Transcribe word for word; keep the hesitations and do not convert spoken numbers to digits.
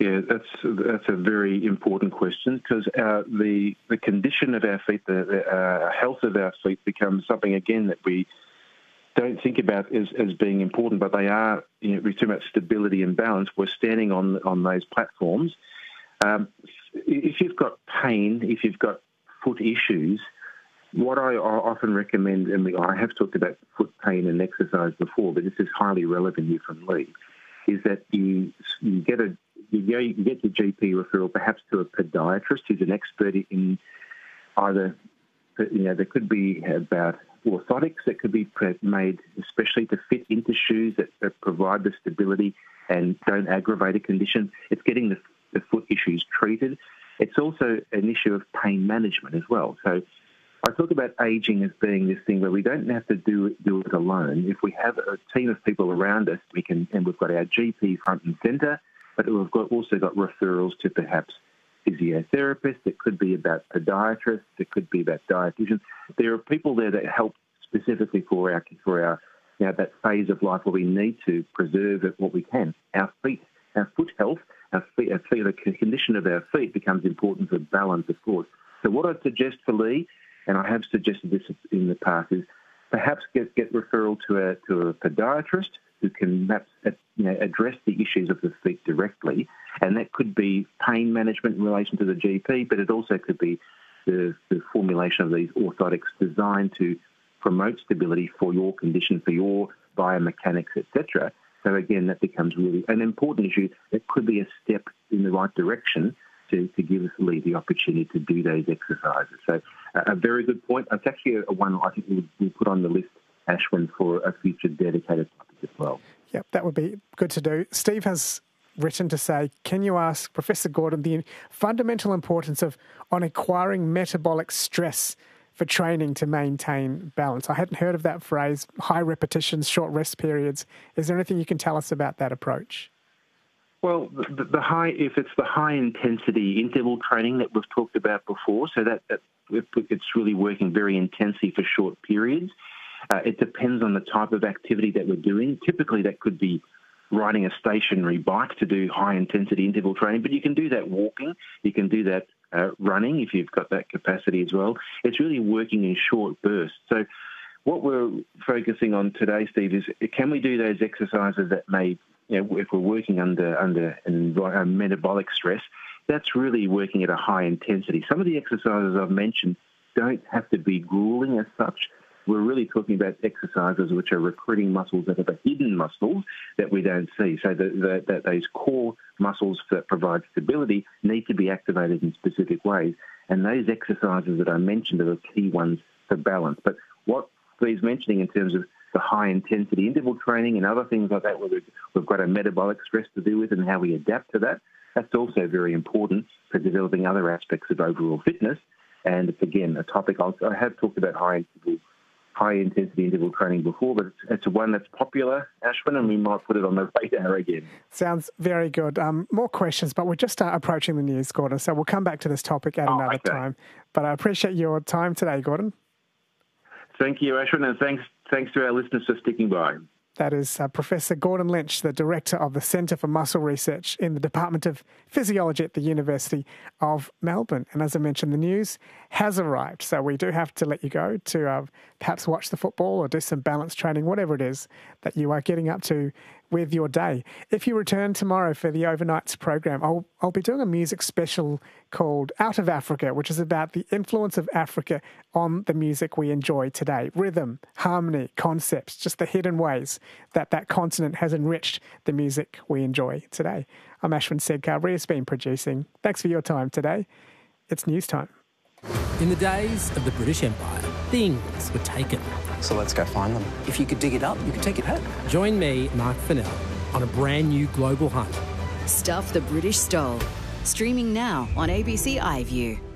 Yeah, that's that's a very important question because uh, the the condition of our feet, the, the uh, health of our feet becomes something, again, that we don't think about as, as being important, but they are, you know, we're talking about stability and balance. We're standing on, on those platforms. Um, if you've got pain, if you've got foot issues, what I often recommend, and I have talked about foot pain and exercise before, but this is highly relevant here from Lee, is that you you get a you, go, you get your G P referral perhaps to a podiatrist who's an expert in either, you know, there could be about orthotics that could be made especially to fit into shoes that, that provide the stability and don't aggravate a condition. It's getting the, the foot issues treated. It's also an issue of pain management as well. So I talk about ageing as being this thing where we don't have to do it, do it alone. If we have a team of people around us, we can, and we've got our G P front and centre, but we've got, also got referrals to perhaps physiotherapists. It could be about podiatrists. It could be about dietitians. There are people there that help specifically for our for our you know, that phase of life where we need to preserve it what we can. Our feet, our foot health, our feet, our feet, the condition of our feet becomes important for balance, of course. So what I'd suggest for Lee, and I have suggested this in the past, is perhaps get get referral to a to a podiatrist who can perhaps you know, address the issues of the feet directly, and that could be pain management in relation to the G P, but it also could be the, the formulation of these orthotics designed to promote stability for your condition, for your biomechanics, et cetera. So again, that becomes really an important issue. That could be a step in the right direction to, to give Lee the opportunity to do those exercises. So uh, a very good point. It's actually a, a one I think we'll, we'll put on the list, Ashwin, for a future dedicated topic as well. Yep, that would be good to do. Steve has written to say, can you ask Professor Gordon the fundamental importance of on acquiring metabolic stress for training to maintain balance? I hadn't heard of that phrase, high repetitions, short rest periods. Is there anything you can tell us about that approach? Well, the, the high, if it's the high intensity interval training that we've talked about before, so that, that it's really working very intensely for short periods. Uh, it depends on the type of activity that we're doing. Typically, that could be riding a stationary bike to do high intensity interval training, but you can do that walking. You can do that uh, running if you've got that capacity as well. It's really working in short bursts. So what we're focusing on today, Steve, is can we do those exercises that may, you know, if we're working under under an, a metabolic stress, that's really working at a high intensity. Some of the exercises I've mentioned don't have to be grueling as such. We're really talking about exercises which are recruiting muscles that are hidden muscles that we don't see. So that the, those core muscles that provide stability need to be activated in specific ways. And those exercises that I mentioned are the key ones for balance. But what Steve's mentioning in terms of the high-intensity interval training and other things like that, where we've got a metabolic stress to deal with and how we adapt to that, that's also very important for developing other aspects of overall fitness. And it's, again, a topic I'll, I have talked about high-intensity high-intensity interval training before, but it's, it's one that's popular, Ashwin, and we might put it on the radar again. Sounds very good. Um, more questions, but we're just uh, approaching the news, Gordon, so we'll come back to this topic at oh, another okay. time. But I appreciate your time today, Gordon. Thank you, Ashwin, and thanks, thanks to our listeners for sticking by. That is uh, Professor Gordon Lynch, the Director of the Centre for Muscle Research in the Department of Physiology at the University of Melbourne. And as I mentioned, the news has arrived. So we do have to let you go to uh, perhaps watch the football or do some balance training, whatever it is that you are getting up to with your day. If you return tomorrow for the Overnights program, I'll, I'll be doing a music special called Out of Africa, which is about the influence of Africa on the music we enjoy today. Rhythm, harmony, concepts, just the hidden ways that that continent has enriched the music we enjoy today. I'm Ashwin Sedkar. Ria's been producing. Thanks for your time today. It's news time. In the days of the British Empire, things were taken. So let's go find them. If you could dig it up, you could take it home. Join me, Mark Fennell, on a brand new global hunt. Stuff the British stole. Streaming now on A B C iView.